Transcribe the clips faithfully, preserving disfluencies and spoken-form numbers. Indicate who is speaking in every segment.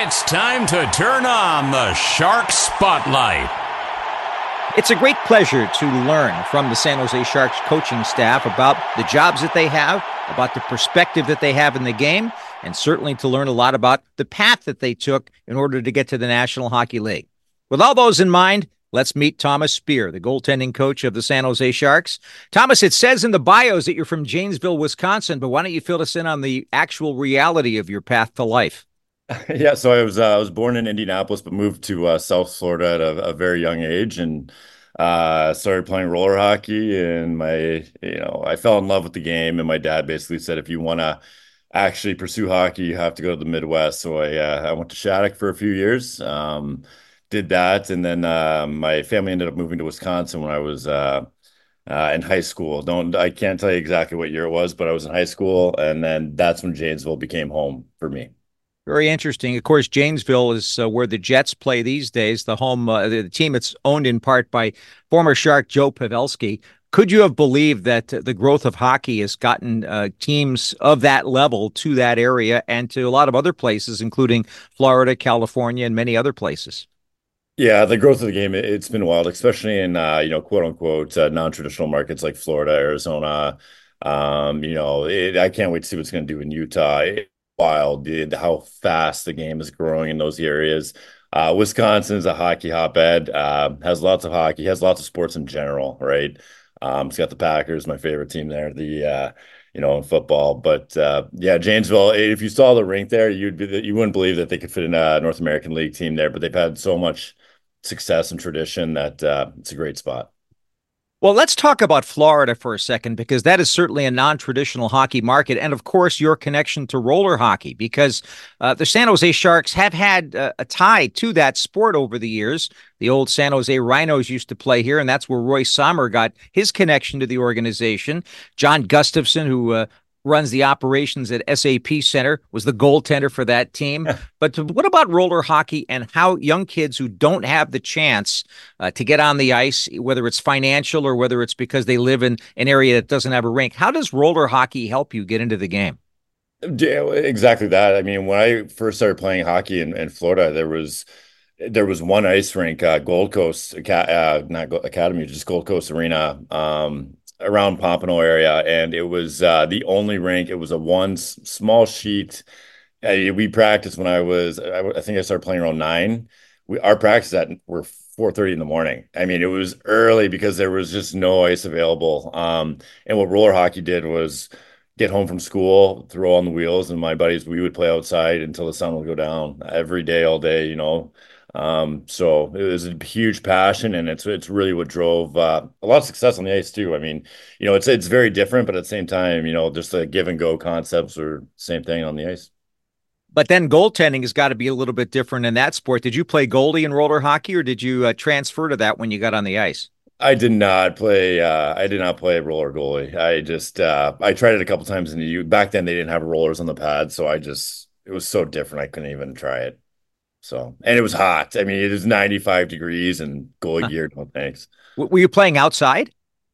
Speaker 1: It's time to turn on the Shark Spotlight.
Speaker 2: It's a great pleasure to learn from the San Jose Sharks coaching staff about the jobs that they have, about the perspective that they have in the game, and certainly to learn a lot about the path that they took in order to get to the National Hockey League. With all those in mind, let's meet Thomas Speer, the goaltending coach of the San Jose Sharks. Thomas, it says in the bios that you're from Janesville, Wisconsin, but why don't you fill us in on the actual reality of your path to life?
Speaker 3: Yeah, so I was uh, I was born in Indianapolis, but moved to uh, South Florida at a, a very young age, and uh, started playing roller hockey. And my, you know, I fell in love with the game. And my dad basically said, if you want to actually pursue hockey, you have to go to the Midwest. So I uh, I went to Shattuck for a few years, um, did that, and then uh, my family ended up moving to Wisconsin when I was uh, uh, in high school. Don't I can't tell you exactly what year it was, but I was in high school, and then that's when Janesville became home for me.
Speaker 2: Very interesting. Of course, Janesville is uh, where the Jets play these days, the home, uh, the team that's owned in part by former Shark Joe Pavelski. Could you have believed that the growth of hockey has gotten uh, teams of that level to that area and to a lot of other places, including Florida, California, and many other places?
Speaker 3: Yeah, the growth of the game, it- it's been wild, especially in, uh, you know, quote unquote, uh, non-traditional markets like Florida, Arizona. Um, you know, it, I can't wait to see what's going to do in Utah. It, wild, dude, how fast the game is growing in those areas. Uh, Wisconsin's a hockey hotbed, uh, has lots of hockey, has lots of sports in general, right? Um, it's got the Packers, my favorite team there, the, uh, you know, in football. But uh, yeah, Janesville, if you saw the rink there, you'd be, you wouldn't believe that they could fit in a North American League team there, but they've had so much success and tradition that uh, it's a great spot.
Speaker 2: Well, let's talk about Florida for a second, because that is certainly a non-traditional hockey market. And of course, your connection to roller hockey, because uh, the San Jose Sharks have had uh, a tie to that sport over the years. The old San Jose Rhinos used to play here, and that's where Roy Sommer got his connection to the organization. John Gustafson, who uh, runs the operations at S A P Center, was the goaltender for that team. But to, what about roller hockey and how young kids who don't have the chance uh, to get on the ice, whether it's financial or whether it's because they live in an area that doesn't have a rink, how does roller hockey help you get into the game?
Speaker 3: Yeah, exactly that. I mean, when I first started playing hockey in, in Florida, there was there was one ice rink, uh, Gold Coast, uh, not Go- Academy, just Gold Coast Arena, um, around Pompano area, and it was uh, the only rink. It was a one s- small sheet. Uh, we practiced when I was, I, I think I started playing around nine. We our practice at were four thirty in the morning. I mean, it was early because there was just no ice available. Um, and what roller hockey did was get home from school, throw on the wheels, and my buddies, we would play outside until the sun would go down every day, all day, you know. Um, so it was a huge passion, and it's it's really what drove uh, a lot of success on the ice too. I mean, you know, it's it's very different, but at the same time, you know, just the give and go concepts are same thing on the ice.
Speaker 2: But then goaltending has got to be a little bit different in that sport. Did you play goalie in roller hockey, or did you uh, transfer to that when you got on the ice?
Speaker 3: I did not play. Uh, I did not play roller goalie. I just uh, I tried it a couple times in the U. Back then, they didn't have rollers on the pad, so I just it was so different. I couldn't even try it. So, and it was hot. I mean, it was ninety-five degrees and goalie
Speaker 2: Huh.
Speaker 3: gear. No thanks.
Speaker 2: W- Were you playing outside?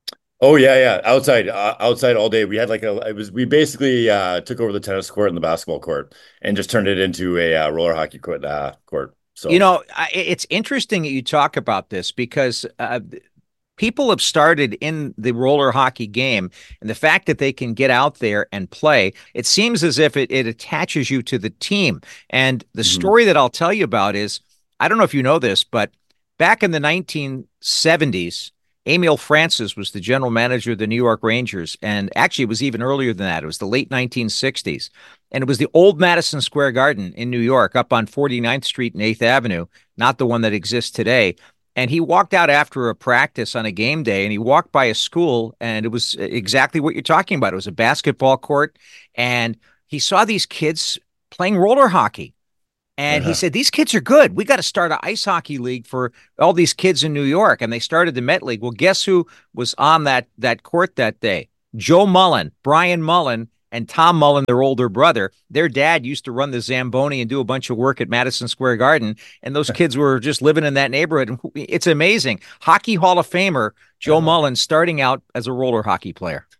Speaker 3: Oh yeah, yeah. Outside, uh, outside all day. We had like a. It was we basically uh, took over the tennis court and the basketball court and just turned it into a uh, roller hockey court. Uh, court.
Speaker 2: You
Speaker 3: So
Speaker 2: know, I- it's interesting that you talk about this because uh, people have started in the roller hockey game, and the fact that they can get out there and play, it seems as if it, it attaches you to the team. And the
Speaker 3: mhm.
Speaker 2: story that I'll tell you about is, I don't know if you know this, but back in the nineteen seventies, Emil Francis was the general manager of the New York Rangers. And actually, it was even earlier than that. It was the late nineteen sixties. And it was the old Madison Square Garden in New York, up on forty-ninth Street and eighth Avenue, not the one that exists today. And he walked out after a practice on a game day, and he walked by a school, and it was exactly what you're talking about. It was a basketball court, and he saw these kids playing roller hockey. And he
Speaker 3: Uh-huh.
Speaker 2: said, these kids are good. We got to start an ice hockey league for all these kids in New York. And they started the Met League. Well, guess who was on that, that court that day? Joe Mullen, Brian Mullen, and Tom Mullen, their older brother. Their dad used to run the Zamboni and do a bunch of work at Madison Square Garden. And those kids were just living in that neighborhood. It's amazing. Hockey Hall of Famer Joe
Speaker 3: Uh-huh.
Speaker 2: Mullen starting out as a roller hockey player.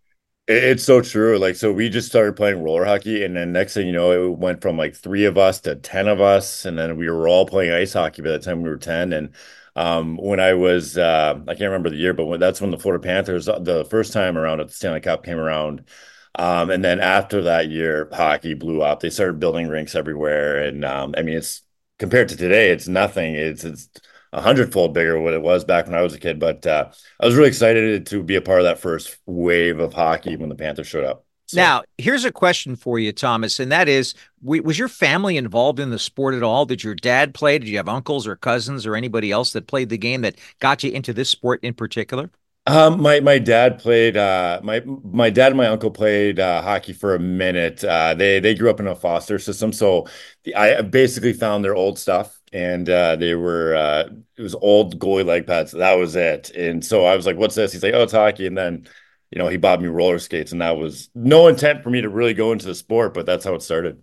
Speaker 3: It- It's so true. Like, so we just started playing roller hockey, and then next thing you know, it went from like three of us to ten of us, and then we were all playing ice hockey by the time we were ten. And um, when I was, uh, I can't remember the year, but when, that's when the Florida Panthers, uh, the first time around at the Stanley Cup came around. Um, and then after that year, hockey blew up. They started building rinks everywhere, and um, I mean, it's compared to today, it's nothing. It's it's a hundredfold bigger what it was back when I was a kid, but. Uh, I was really excited to be a part of that first wave of hockey when the Panthers showed up. So,
Speaker 2: Now, here's a question for you, Thomas, and that is, was your family involved in the sport at all? Did your dad play? Did you have uncles or cousins or anybody else that played the game that got you into this sport in particular?
Speaker 3: um, my my dad played uh my my dad and my uncle played uh hockey for a minute. Uh they they grew up in a foster system, so the, I basically found their old stuff and uh they were uh it was old goalie leg pads. That was it. And so I was like, "What's this?" He's like, "Oh, it's hockey." And then, you know, he bought me roller skates, and that was no intent for me to really go into the sport, but that's how it started.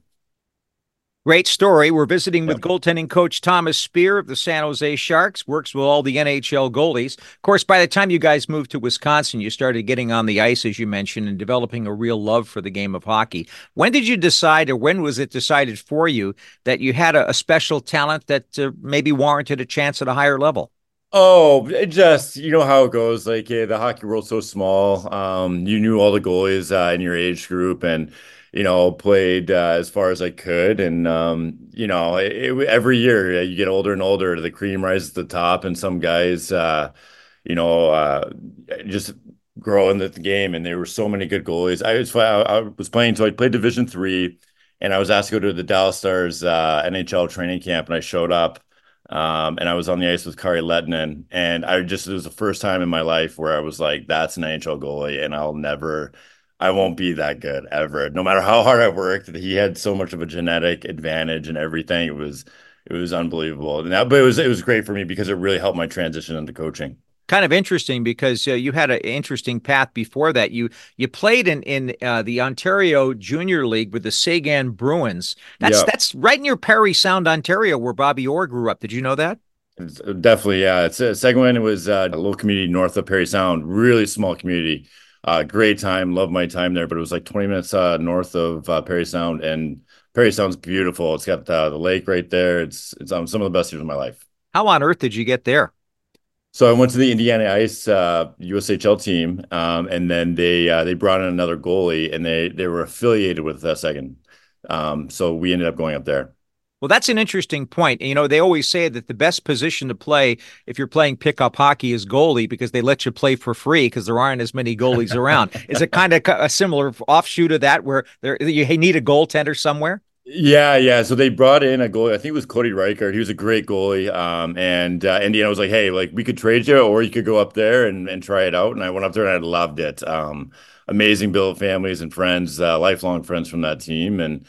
Speaker 2: Great story. We're visiting
Speaker 3: Yeah.
Speaker 2: with goaltending coach Thomas Spear of the San Jose Sharks, works with all the N H L goalies. Of course, by the time you guys moved to Wisconsin, you started getting on the ice, as you mentioned, and developing a real love for the game of hockey. When did you decide, or when was it decided for you, that you had a, a special talent that uh, maybe warranted a chance at a higher level?
Speaker 3: Oh, it just you know how it goes. Like, yeah, the hockey world's so small. Um, you knew all the goalies uh, in your age group, and you know played uh, as far as I could. And um, you know, it, it- every year uh, you get older and older. The cream rises to the top, and some guys, uh, you know, uh, just grow in the game. And there were so many good goalies. I was I, I was playing, so I played Division three, and I was asked to go to the Dallas Stars uh, N H L training camp, and I showed up. Um, and I was on the ice with Kari Lettinen, and I just it was the first time in my life where I was like, "That's an N H L goalie," and I'll never, I won't be that good ever. No matter how hard I worked, he had so much of a genetic advantage and everything. It was, it was unbelievable. And that, but it was, it was great for me because it really helped my transition into coaching.
Speaker 2: Kind of interesting because uh, you had an interesting path before that. You you played in in uh, the Ontario Junior League with the Sagan Bruins. That's
Speaker 3: Yeah,
Speaker 2: that's right near Parry Sound, Ontario, where Bobby Orr grew up. Did you know that?
Speaker 3: it's, uh, definitely. Yeah, it's uh, Seguin was uh, a little community north of Parry Sound, really small community. Uh, great time, love my time there. But it was like twenty minutes uh, north of uh, Parry Sound, and Parry Sound's beautiful. It's got uh, the lake right there. It's it's um, some of the best years of my life.
Speaker 2: How on earth did you get there?
Speaker 3: So I went to the Indiana Ice uh, U S H L team, um, and then they uh, they brought in another goalie, and they they were affiliated with uh, Seguin. Um, so we ended up going up there.
Speaker 2: Well, that's an interesting point. You know, they always say that the best position to play if you're playing pickup hockey is goalie because they let you play for free because there aren't as many goalies around. Is it kind of a similar offshoot of that where there you need a goaltender somewhere?
Speaker 3: Yeah, yeah. So they brought in a goalie. I think it was Cody Reichert. He was a great goalie. Um, and uh, Indiana was like, "Hey, like we could trade you, or you could go up there and, and try it out." And I went up there and I loved it. Um, amazing build families and friends, uh, lifelong friends from that team. And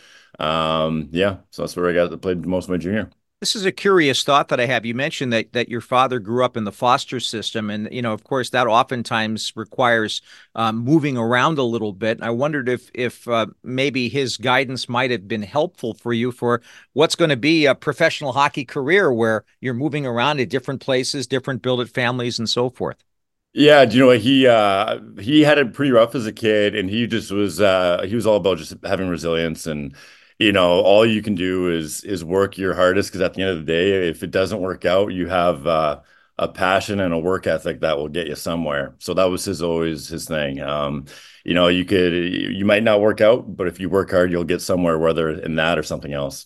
Speaker 3: um, yeah, so that's where I got to play most of my junior.
Speaker 2: This is a curious thought that I have. You mentioned that that your father grew up in the foster system, and you know, of course, that oftentimes requires um, moving around a little bit. I wondered if if uh, maybe his guidance might have been helpful for you for what's going to be a professional hockey career, where you're moving around to different places, different built families, and so forth.
Speaker 3: Yeah, do you know what he uh he had it pretty rough as a kid, and he just was uh he was all about just having resilience. And you know all you can do is is work your hardest, because at the end of the day, if it doesn't work out, you have uh a passion and a work ethic that will get you somewhere. So that was his always his thing. Um you know you could you might not work out, but if you work hard, you'll get somewhere, whether in that or something else.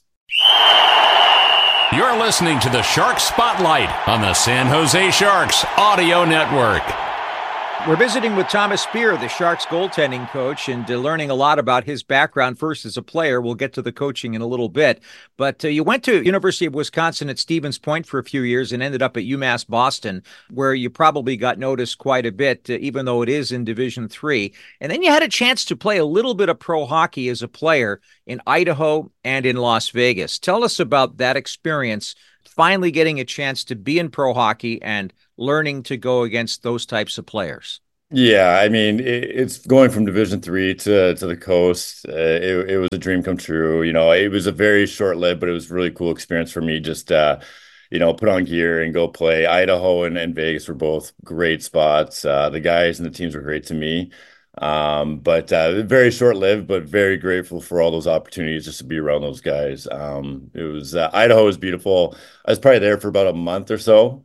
Speaker 1: You're listening to the Shark Spotlight on the San Jose Sharks Audio Network.
Speaker 2: We're visiting with Thomas Spear, the Sharks goaltending coach, and uh, learning a lot about his background first as a player. We'll get to the coaching in a little bit. But uh, you went to University of Wisconsin at Stevens Point for a few years and ended up at UMass Boston, where you probably got noticed quite a bit, uh, even though it is in Division Three. And then you had a chance to play a little bit of pro hockey as a player in Idaho and in Las Vegas. Tell us about that experience, finally getting a chance to be in pro hockey and learning to go against those types of players.
Speaker 3: Yeah, I mean, it, it's going from Division Three to to the coast. Uh, it it was a dream come true. You know, it was a very short lived, but it was a really cool experience for me. Just uh, you know, put on gear and go play. Idaho and, and Vegas were both great spots. Uh, the guys and the teams were great to me. Um, but uh, very short-lived, but very grateful for all those opportunities just to be around those guys. Um, it was uh, Idaho was beautiful. I was probably there for about a month or so,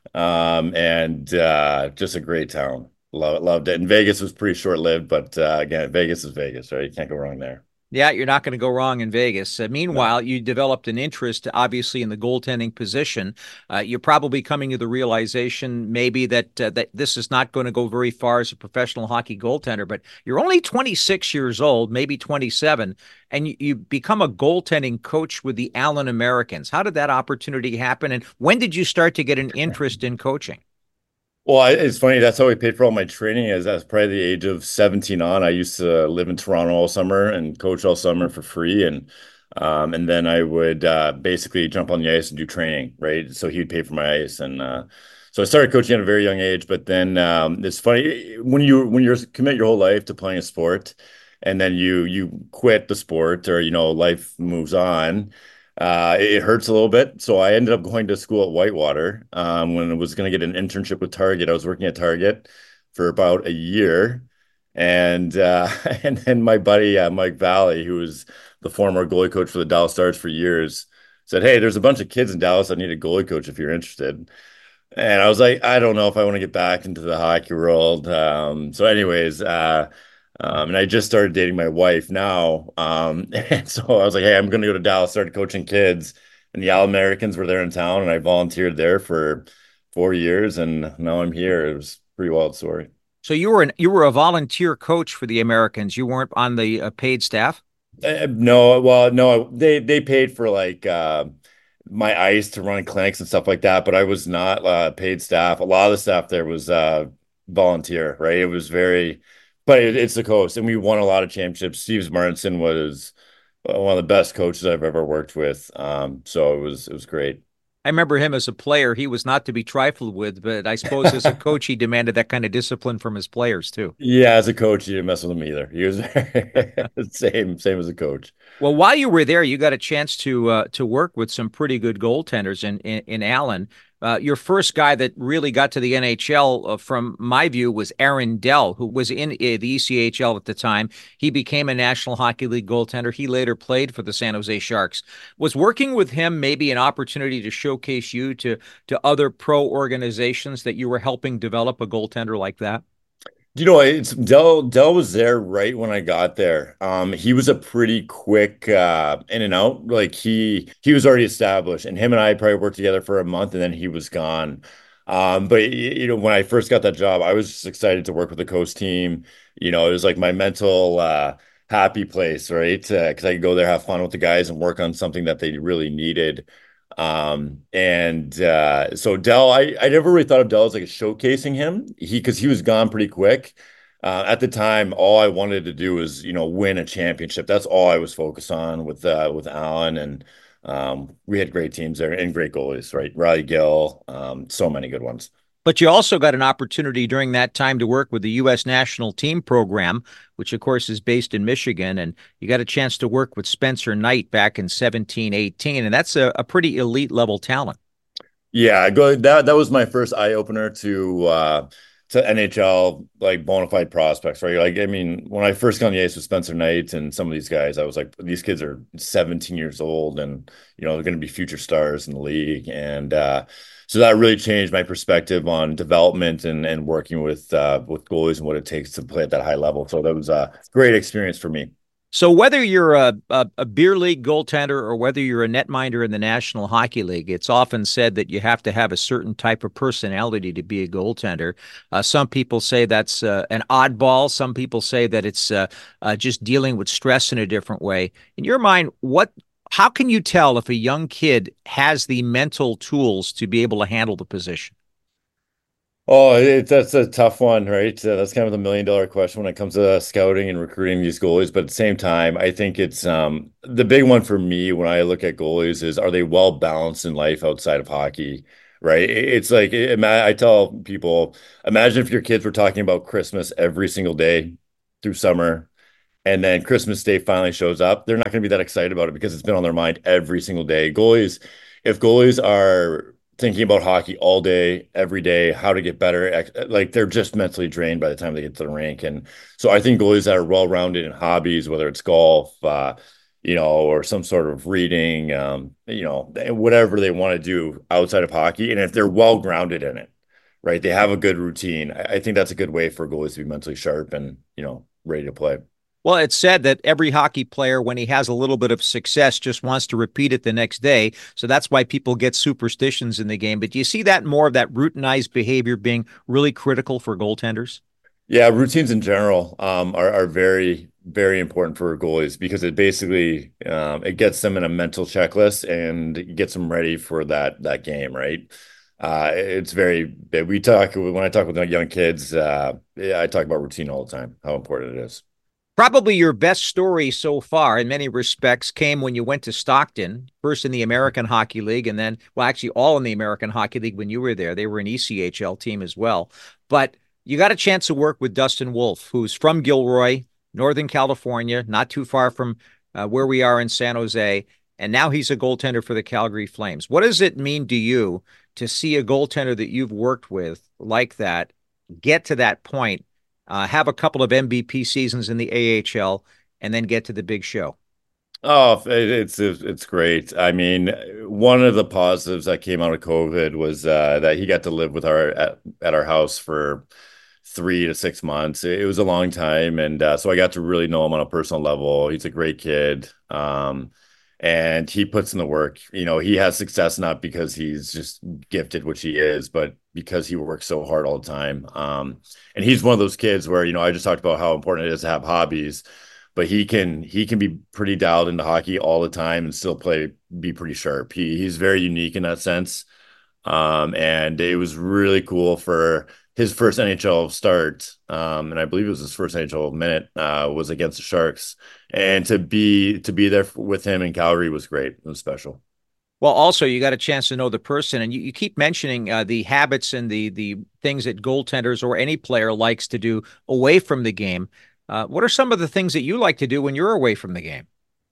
Speaker 3: um, and uh, just a great town. Love it, loved it. And Vegas was pretty short-lived, but uh, again, Vegas is Vegas, right? You can't go wrong there.
Speaker 2: Yeah, you're not going to go wrong in Vegas. Uh,
Speaker 3: No.
Speaker 2: meanwhile, you developed an interest, obviously, in the goaltending position. Uh, you're probably coming to the realization maybe that uh, that this is not going to go very far as a professional hockey goaltender. But you're only twenty-six years old, maybe twenty-seven, and you, you become a goaltending coach with the Allen Americans. How did that opportunity happen, and when did you start to get an interest in coaching?
Speaker 3: Well, I, it's funny. That's how I paid for all my training. As I was probably the age of seventeen on. I used to live in Toronto all summer and coach all summer for free, and um, and then I would uh, basically jump on the ice and do training, right? So he'd pay for my ice, and uh, so I started coaching at a very young age. But then um, it's funny when you when you're commit your whole life to playing a sport, and then you you quit the sport, or you know life moves on. Uh, it, it hurts a little bit. So I ended up going to school at Whitewater um, when I was going to get an internship with Target. I was working at Target for about a year. And uh, and then my buddy uh, Mike Valley, who was the former goalie coach for the Dallas Stars for years, said, "Hey, there's a bunch of kids in Dallas that need a goalie coach if you're interested." And I was like, I don't know if I want to get back into the hockey world. Um, so, anyways, uh, um, and I just started dating my wife now. Um, and so I was like, hey, I'm going to go to Dallas, started coaching kids. And the All Americans were there in town, and I volunteered there for four years. And now I'm here. It was a pretty wild story.
Speaker 2: So you were an you were a volunteer coach for the Americans. You weren't on the uh, paid staff.
Speaker 3: Uh, no, well, no, they they paid for like uh, my ice to run clinics and stuff like that, but I was not uh, paid staff. A lot of the staff there was uh, volunteer, right? It was very, but it, it's the coast, and we won a lot of championships. Steve Martinson was one of the best coaches I've ever worked with. Um, so it was it was great.
Speaker 2: I remember him as a player. He was not to be trifled with, but I suppose as a coach, he demanded that kind of discipline from his players too.
Speaker 3: Yeah, as a coach, you didn't mess with him either. He was same same as a coach.
Speaker 2: Well, while you were there, you got a chance to uh, to work with some pretty good goaltenders in in, in Allen. Uh, your first guy that really got to the N H L, uh, from my view, was Aaron Dell, who was in uh, the E C H L at the time. He became a National Hockey League goaltender. He later played for the San Jose Sharks. Was working with him maybe an opportunity to showcase you to to other pro organizations that you were helping develop a goaltender like that?
Speaker 3: You know, it's Dell Dell was there right when I got there. Um, he was a pretty quick uh in and out. Like he he was already established, and him and I probably worked together for a month and then he was gone. Um, but y- you know, when I first got that job, I was just excited to work with the coast team. You know, it was like my mental uh happy place, right? Uh, because I could go there, have fun with the guys and work on something that they really needed. Um, and uh, so Dell, I, I never really thought of Dell as like showcasing him. He because he was gone pretty quick. Uh, at the time, all I wanted to do was, you know, win a championship. That's all I was focused on with uh, with Allen, and um, we had great teams there and great goalies, right? Riley Gill, um, so many good ones.
Speaker 2: But you also got an opportunity during that time to work with the U S national team program, which of course is based in Michigan. And you got a chance to work with Spencer Knight back in seventeen eighteen. And that's a, a pretty elite level talent.
Speaker 3: Yeah, go that that was my first eye opener to uh to N H L like bona fide prospects, right? Like I mean, when I first got on the ice with Spencer Knight and some of these guys, I was like, these kids are seventeen years old and you know they're gonna be future stars in the league. And uh so that really changed my perspective on development and and working with uh with goalies and what it takes to play at that high level. So that was a great experience for me.
Speaker 2: So whether you're a, a, a beer league goaltender or whether you're a netminder in the National Hockey League, it's often said that you have to have a certain type of personality to be a goaltender. Uh, some people say that's uh, an oddball. Some people say that it's uh, uh, just dealing with stress in a different way. In your mind, what? How can you tell if a young kid has the mental tools to be able to handle the position?
Speaker 3: Oh, it, that's a tough one, right? Uh, that's kind of the million dollar question when it comes to scouting and recruiting these goalies. But at the same time, I think it's um, the big one for me when I look at goalies is are they well balanced in life outside of hockey, right? It- It's like it, I tell people, imagine if your kids were talking about Christmas every single day through summer, and then Christmas Day finally shows up. They're not going to be that excited about it because it's been on their mind every single day. Goalies, if goalies are thinking about hockey all day, every day, how to get better. Like they're just mentally drained by the time they get to the rink. And so I think goalies that are well-rounded in hobbies, whether it's golf, uh, you know, or some sort of reading, um, you know, whatever they want to do outside of hockey. And if they're well-grounded in it, right, they have a good routine. I, I think that's a good way for goalies to be mentally sharp and, you know, ready to play.
Speaker 2: Well, it's said that every hockey player, when he has a little bit of success, just wants to repeat it the next day. So that's why people get superstitions in the game. But do you see that more of that routinized behavior being really critical for goaltenders?
Speaker 3: Yeah, routines in general um, are are very very important for goalies because it basically um, it gets them in a mental checklist and it gets them ready for that that game, right? Uh, it's very we talk when I talk with young kids, uh, yeah, I talk about routine all the time, how important it is.
Speaker 2: Probably your best story so far, in many respects, came when you went to Stockton, first in the American Hockey League, and then, well, actually, all in the American Hockey League when you were there. They were an E C H L team as well. But you got a chance to work with Dustin Wolf, who's from Gilroy, Northern California, not too far from uh, where we are in San Jose. And now he's a goaltender for the Calgary Flames. What does it mean to you to see a goaltender that you've worked with like that get to that point? Uh, have a couple of M V P seasons in the A H L, and then get to the big show.
Speaker 3: Oh, it, it's it's great. I mean, one of the positives that came out of COVID was uh, that he got to live with our at, at our house for three to six months. It, it was a long time, and uh, so I got to really know him on a personal level. He's a great kid, um, and he puts in the work. You know, he has success not because he's just gifted, which he is, but because he works so hard all the time. Um, and he's one of those kids where, you know, I just talked about how important it is to have hobbies, but he can he can be pretty dialed into hockey all the time and still play be pretty sharp. He he's very unique in that sense. Um, and it was really cool for his first N H L start. Um, and I believe it was his first N H L minute uh, was against the Sharks. And to be to be there with him in Calgary was great. It was special.
Speaker 2: Well, also you got a chance to know the person, and you, you keep mentioning uh, the habits and the the things that goaltenders or any player likes to do away from the game. Uh, what are some of the things that you like to do when you're away from the game?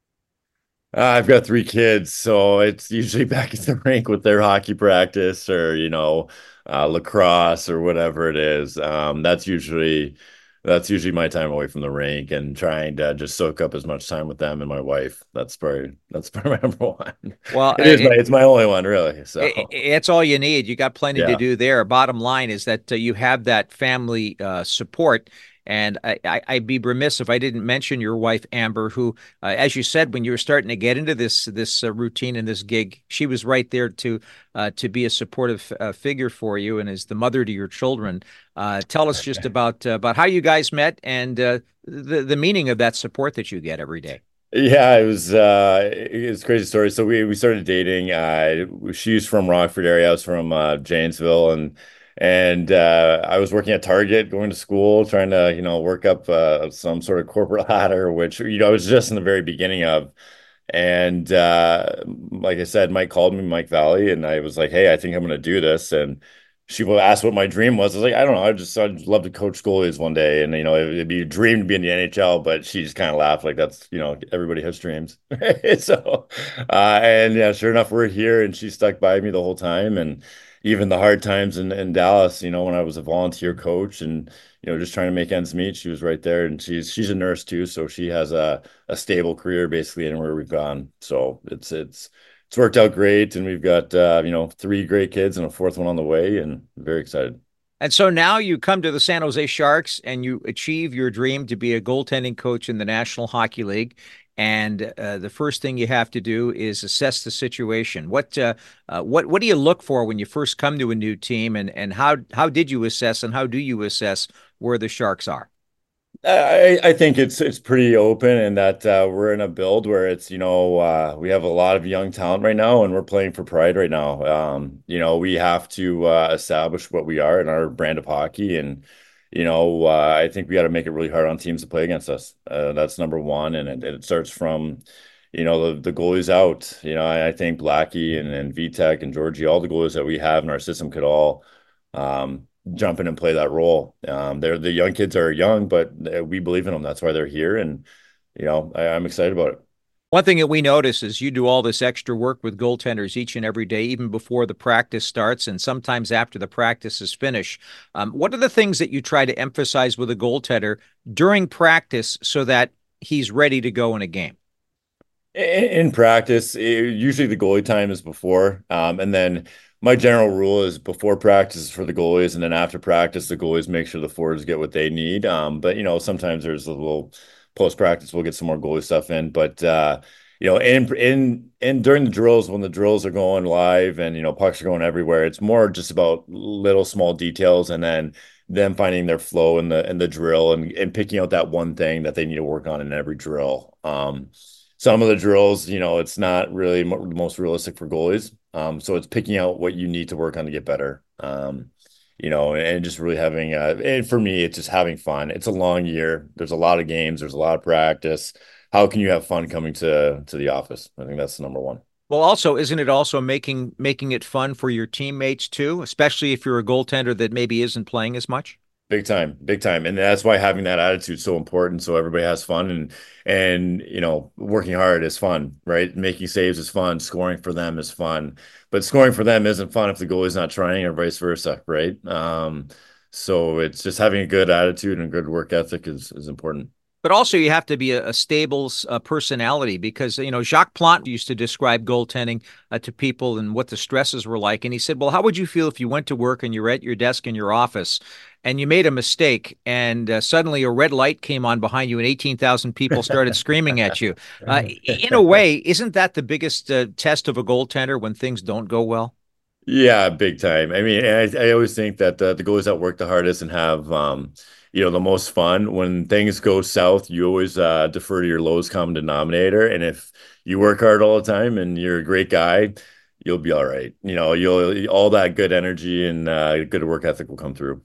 Speaker 3: Uh, I've got three kids, so it's usually back at the rink with their hockey practice or, you know, uh, lacrosse or whatever it is. Um, that's usually that's usually my time away from the rink and trying to just soak up as much time with them and my wife. That's probably that's probably my number one.
Speaker 2: Well,
Speaker 3: It is my
Speaker 2: it,
Speaker 3: it's my only one really. So
Speaker 2: it, it's all you need. You got plenty to
Speaker 3: yeah.
Speaker 2: do there. Bottom line is that uh, you have that family uh, support. And I, I, I'd be remiss if I didn't mention your wife, Amber, who, uh, as you said, when you were starting to get into this this uh, routine and this gig, she was right there to uh, to be a supportive uh, figure for you and is the mother to your children. Uh, tell us just about uh, about how you guys met and uh, the the meaning of that support that you get every day.
Speaker 3: Yeah, it was uh it's a crazy story. So we we started dating. Uh she's from Rockford area. I was from uh Janesville and and uh I was working at Target, going to school, trying to, you know, work up uh some sort of corporate ladder, which, you know, I was just in the very beginning of. And uh, like I said, Mike called me, Mike Valley, and I was like, "Hey, I think I'm going to do this." And she will ask what my dream was. I was like, "I don't know. I just I'd love to coach goalies one day, and you know, it'd be a dream to be in the N H L." But she just kind of laughed, like that's you know, everybody has dreams. So, uh, and yeah, sure enough, we're here, and she stuck by me the whole time, and even the hard times in in Dallas, you know, when I was a volunteer coach and you know, just trying to make ends meet. She was right there, and she's she's a nurse too, so she has a a stable career basically anywhere we've gone. So it's it's it's worked out great, and we've got uh, you know three great kids and a fourth one on the way, and very excited.
Speaker 2: And so now you come to the San Jose Sharks and you achieve your dream to be a goaltending coach in the National Hockey League. And uh, the first thing you have to do is assess the situation. What uh, uh, what what do you look for when you first come to a new team, and and how how did you assess and how do you assess where the Sharks are?
Speaker 3: I, I think it's it's pretty open and that uh, we're in a build where it's, you know, uh, we have a lot of young talent right now and we're playing for pride right now. Um, you know, we have to uh, establish what we are in our brand of hockey. And, you know, uh, I think we got to make it really hard on teams to play against us. Uh, that's number one. And it, it starts from, you know, the, the goalies out. You know, I, I think Blackie and, and Vitek and Georgie, all the goalies that we have in our system could all um, jump in and play that role. Um, they're the young kids are young, but we believe in them. That's why they're here, and you know I, I'm excited about it.
Speaker 2: One thing that we notice is you do all this extra work with goaltenders each and every day, even before the practice starts and sometimes after the practice is finished. Um, what are the things that you try to emphasize with a goaltender during practice so that he's ready to go in a game?
Speaker 3: In, in practice, it, usually the goalie time is before, um, and then my general rule is before practice is for the goalies, and then after practice, the goalies make sure the forwards get what they need. Um, but you know, sometimes there's a little post practice, we'll get some more goalie stuff in. But uh, you know, in in in during the drills, when the drills are going live and you know pucks are going everywhere, it's more just about little small details, and then them finding their flow in the in the drill and and picking out that one thing that they need to work on in every drill. Um, some of the drills, you know, it's not really mo the most realistic for goalies. Um, so it's picking out what you need to work on to get better. Um, you know, and just really having, uh, and for me, it's just having fun. It's a long year. There's a lot of games. There's a lot of practice. How can you have fun coming to to the office? I think that's the number one.
Speaker 2: Well, also, isn't it also making making it fun for your teammates too, especially if you're a goaltender that maybe isn't playing as much?
Speaker 3: Big time, big time. And that's why having that attitude is so important. So everybody has fun and and you know, working hard is fun, right? Making saves is fun, scoring for them is fun. But scoring for them isn't fun if the goalie's not trying or vice versa, right? Um, so it's just having a good attitude and good work ethic is is important.
Speaker 2: But also, you have to be a, a stable uh, personality because, you know, Jacques Plante used to describe goaltending uh, to people and what the stresses were like. And he said, well, how would you feel if you went to work and you're at your desk in your office and you made a mistake and uh, suddenly a red light came on behind you and eighteen thousand people started screaming at you? Uh, in a way, isn't that the biggest uh, test of a goaltender when things don't go well?
Speaker 3: Yeah, big time. I mean, I, I always think that the, the goalies that work the hardest and have, um, you know, the most fun when things go south, you always uh, defer to your lowest common denominator. And if you work hard all the time and you're a great guy, you'll be all right. You know, you'll all that good energy and uh, good work ethic will come through.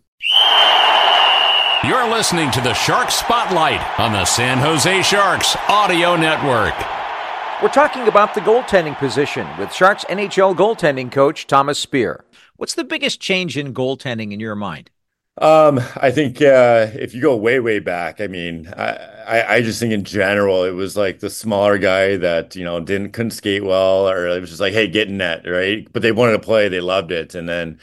Speaker 1: You're listening to the Shark Spotlight on the San Jose Sharks Audio Network.
Speaker 2: We're talking about the goaltending position with Sharks N H L goaltending coach Thomas Speer. What's the biggest change in goaltending in your mind?
Speaker 3: Um, I think uh, if you go way, way back, I mean, I, I, I just think in general, it was like the smaller guy that, you know, didn't couldn't skate well, or it was just like, hey, get in net, right? But they wanted to play, they loved it. And then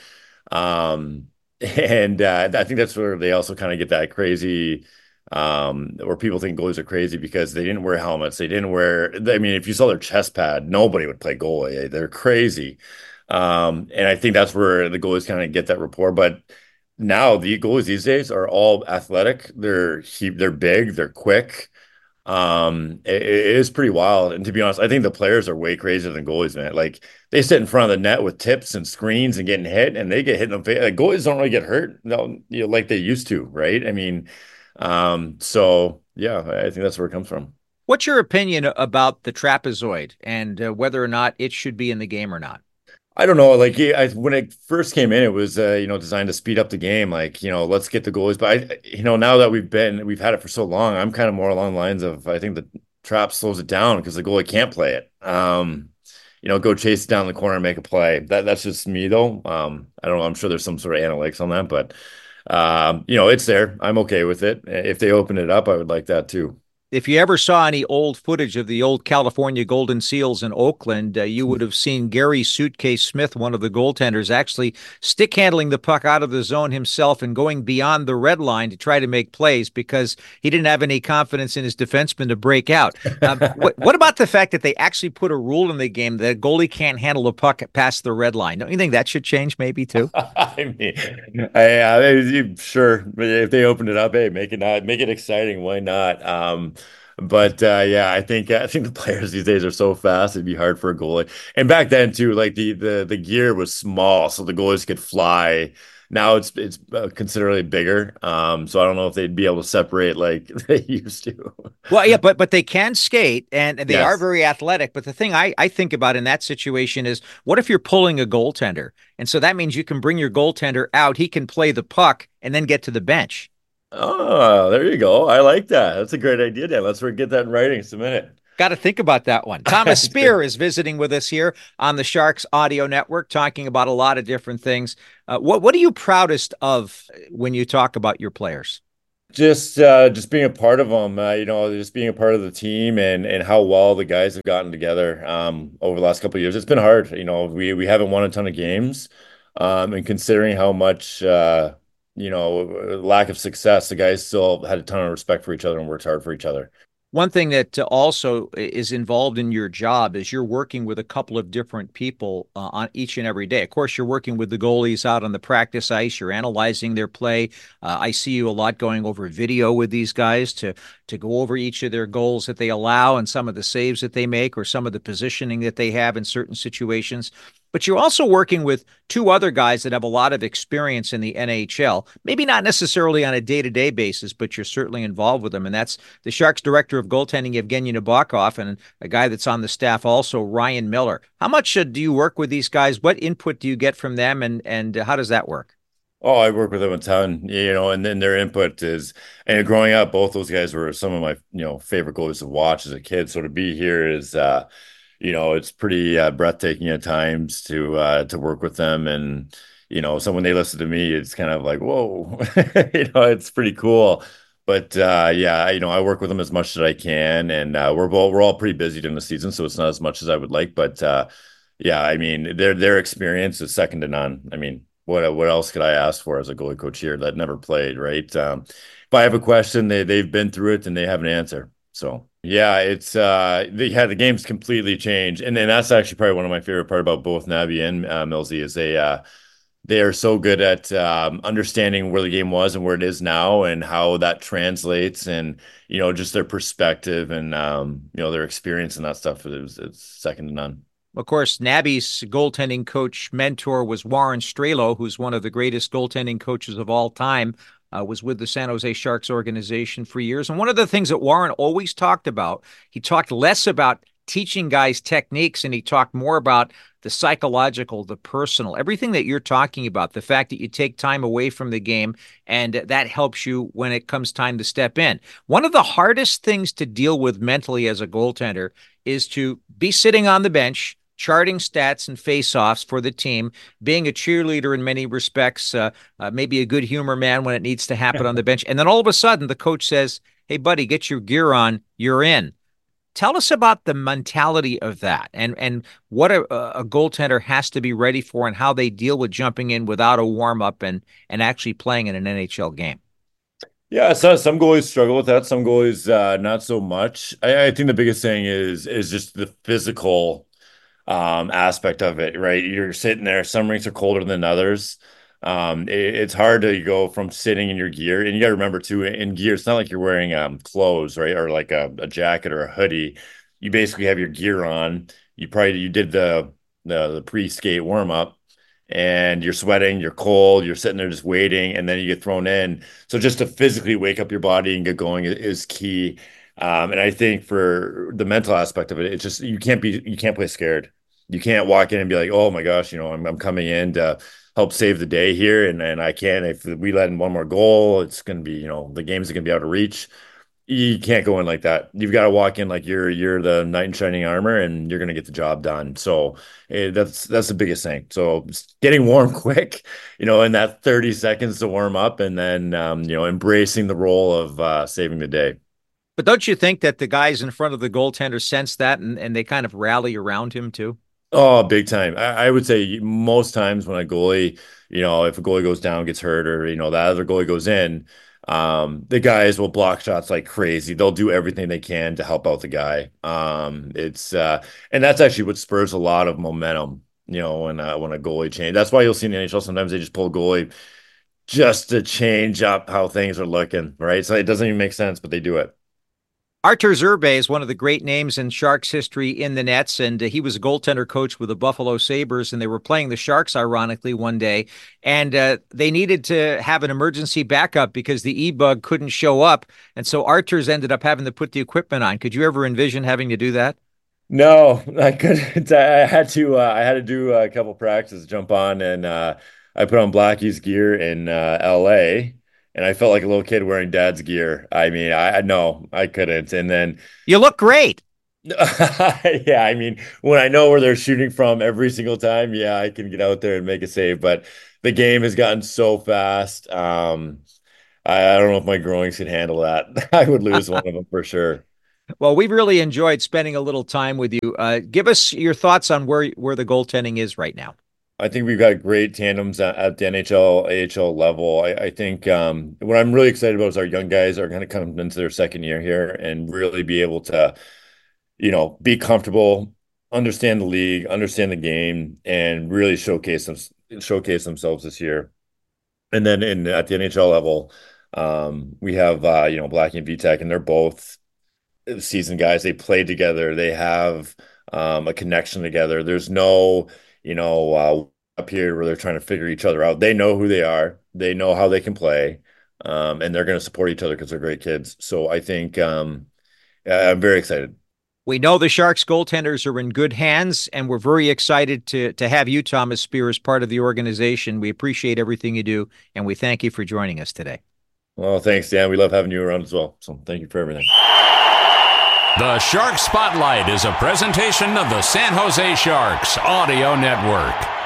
Speaker 3: um and uh, I think that's where they also kind of get that crazy um where people think goalies are crazy because they didn't wear helmets, they didn't wear I mean, if you saw their chest pad, nobody would play goalie. They're crazy. Um, and I think that's where the goalies kind of get that rapport. But now the goalies these days are all athletic. They're they're big, they're quick. Um, it, it is pretty wild. And to be honest, I think the players are way crazier than goalies, man. Like they sit in front of the net with tips and screens and getting hit, and they get hit in the face. Like, goalies don't really get hurt, no, you know, like they used to, right? I mean, um, so yeah, I think that's where it comes from.
Speaker 2: What's your opinion about the trapezoid and uh, whether or not it should be in the game or not?
Speaker 3: I don't know. Like yeah, I, when it first came in, it was uh, you know designed to speed up the game. Like you know, let's get the goalies. But I, you know, now that we've been we've had it for so long, I'm kind of more along the lines of I think the trap slows it down because the goalie can't play it. Um, you know, go chase it down the corner and make a play. That that's just me though. Um, I don't know. I'm sure there's some sort of analytics on that, but um, you know, it's there. I'm okay with it. If they open it up, I would like that too.
Speaker 2: If you ever saw any old footage of the old California Golden Seals in Oakland, uh, you would have seen Gary Suitcase Smith, one of the goaltenders, actually stick handling the puck out of the zone himself and going beyond the red line to try to make plays because he didn't have any confidence in his defenseman to break out. Um, what, what about the fact that they actually put a rule in the game that a goalie can't handle the puck past the red line? Don't you think that should change maybe too?
Speaker 3: I mean, I, I, sure, but if they opened it up, hey, make it not make it exciting. Why not? Um, But uh, yeah, I think I think the players these days are so fast; it'd be hard for a goalie. And back then too, like the the the gear was small, so the goalies could fly. Now it's it's uh, considerably bigger. Um, so I don't know if they'd be able to separate like they used to.
Speaker 2: Well, yeah, but but they can skate and they
Speaker 3: Yes.
Speaker 2: are very athletic. But the thing I, I think about in that situation is what if you're pulling a goaltender? And so that means you can bring your goaltender out, he can play the puck and then get to the bench.
Speaker 3: Oh, there you go. I like that. That's a great idea, Dan. Let's get that in writing. Submit it.
Speaker 2: Got to think about that one. Thomas Speer is visiting with us here on the Sharks Audio Network, talking about a lot of different things. Uh, what what are you proudest of when you talk about your players?
Speaker 3: Just uh just being a part of them, uh, you know, just being a part of the team and and how well the guys have gotten together um over the last couple of years. It's been hard. You know, we we haven't won a ton of games. Um and considering how much uh you know, lack of success, the guys still had a ton of respect for each other and worked hard for each other.
Speaker 2: One thing that uh, also is involved in your job is you're working with a couple of different people uh, on each and every day. Of course, you're working with the goalies out on the practice ice. You're analyzing their play. Uh, I see you a lot going over video with these guys to to go over each of their goals that they allow and some of the saves that they make or some of the positioning that they have in certain situations. But you're also working with two other guys that have a lot of experience in the N H L, maybe not necessarily on a day-to-day basis, but you're certainly involved with them. And that's the Sharks director of goaltending, Evgeny Nabokov, and a guy that's on the staff also, Ryan Miller. How much uh, do you work with these guys? What input do you get from them, and and uh, how does that work?
Speaker 3: Oh, I work with them a ton, you know, and then their input is, and growing up, both those guys were some of my, you know, favorite goalies to watch as a kid. So to be here is, uh, you know, it's pretty uh, breathtaking at times to uh, to work with them, and you know, so when they listen to me, it's kind of like, whoa, you know, it's pretty cool. But uh, yeah, you know, I work with them as much as I can, and uh, we're both we're all pretty busy during the season, so it's not as much as I would like. But uh, yeah, I mean, their their experience is second to none. I mean, what what else could I ask for as a goalie coach here that never played, right? Um, if I have a question, they they've been through it and they have an answer. So yeah, it's uh they had the game's completely changed. And then that's actually probably one of my favorite part about both Navi and uh, Millsy is they uh they are so good at um, understanding where the game was and where it is now and how that translates and you know just their perspective and um you know their experience and that stuff is it's second to none.
Speaker 2: Of course, Nabby's goaltending coach mentor was Warren Strelo, who's one of the greatest goaltending coaches of all time, uh, was with the San Jose Sharks organization for years. And one of the things that Warren always talked about, he talked less about teaching guys techniques and he talked more about the psychological, the personal, everything that you're talking about, the fact that you take time away from the game and that helps you when it comes time to step in. One of the hardest things to deal with mentally as a goaltender is to be sitting on the bench, charting stats and face-offs for the team, being a cheerleader in many respects, uh, uh, maybe a good humor man when it needs to happen on the bench. And then all of a sudden the coach says, hey, buddy, get your gear on. You're in. Tell us about the mentality of that and, and what a, a goaltender has to be ready for and how they deal with jumping in without a warm-up and, and actually playing in an N H L game.
Speaker 3: Yeah, so some goalies struggle with that. Some goalies uh, not so much. I, I think the biggest thing is is just the physical um aspect of it, right? You're sitting there, some rinks are colder than others. Um it, it's hard to go from sitting in your gear, and you got to remember too, in gear it's not like you're wearing um clothes, right? Or like a, a jacket or a hoodie. You basically have your gear on. You probably you did the the, the pre-skate warm up and you're sweating, you're cold, you're sitting there just waiting, and then you get thrown in. So just to physically wake up your body and get going is, is key. Um, and I think for the mental aspect of it, it's just you can't be you can't play scared. You can't walk in and be like, oh my gosh, you know, I'm I'm coming in to help save the day here, and and I can't. If we let in one more goal, it's going to be, you know, the game's going to be out of reach. You can't go in like that. You've got to walk in like you're you're the knight in shining armor, and you're going to get the job done. So eh, that's that's the biggest thing. So getting warm quick, you know, in that thirty seconds to warm up, and then um, you know, embracing the role of uh, saving the day.
Speaker 2: But don't you think that the guys in front of the goaltender sense that and, and they kind of rally around him too?
Speaker 3: Oh, big time. I, I would say most times when a goalie, you know, if a goalie goes down, gets hurt, or, you know, that other goalie goes in, um, the guys will block shots like crazy. They'll do everything they can to help out the guy. Um, it's, uh, and that's actually what spurs a lot of momentum, you know, when, uh, when a goalie change. That's why you'll see in the N H L sometimes they just pull a goalie just to change up how things are looking, right? So it doesn't even make sense, but they do it.
Speaker 2: Artur Zerbe is one of the great names in Sharks history in the nets, and uh, he was a goaltender coach with the Buffalo Sabres, and they were playing the Sharks, ironically, one day, and uh, they needed to have an emergency backup because the E-Bug couldn't show up, and so Artur's ended up having to put the equipment on. Could you ever envision having to do that?
Speaker 3: No, I couldn't. I had to. Uh, I had to do a couple practices, jump on, and uh, I put on Blackie's gear in uh, L A, and I felt like a little kid wearing Dad's gear. I mean, I no, I couldn't. And then,
Speaker 2: You look great.
Speaker 3: yeah, I mean, when I know where they're shooting from every single time, yeah, I can get out there and make a save. But the game has gotten so fast. Um, I, I don't know if my groins can handle that. I would lose one of them for sure.
Speaker 2: Well, we've really enjoyed spending a little time with you. Uh, give us your thoughts on where where the goaltending is right now.
Speaker 3: I think we've got great tandems at, at the N H L, A H L level. I, I think um, what I'm really excited about is our young guys are going to come into their second year here and really be able to, you know, be comfortable, understand the league, understand the game, and really showcase them, showcase themselves this year. And then in at the N H L level, um, we have uh, you know, Blackie and Vitek, and they're both seasoned guys. They play together. They have um, a connection together. There's no, you know, uh, a period where they're trying to figure each other out. They know who they are. They know how they can play, um, and they're going to support each other because they're great kids. So I think um, I'm very excited.
Speaker 2: We know the Sharks goaltenders are in good hands, and we're very excited to to have you, Thomas Spear, as part of the organization. We appreciate everything you do, and we thank you for joining us today.
Speaker 3: Well, thanks, Dan. We love having you around as well. So thank you for everything.
Speaker 1: The Shark Spotlight is a presentation of the San Jose Sharks Audio Network.